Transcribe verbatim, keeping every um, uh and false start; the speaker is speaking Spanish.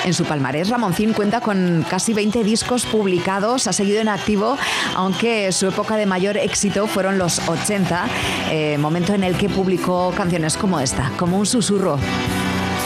En su palmarés, Ramoncín cuenta con casi veinte discos publicados, ha seguido en activo, aunque su época de mayor éxito fueron los ochenta, eh, momento en el que publicó canciones como esta, como un susurro.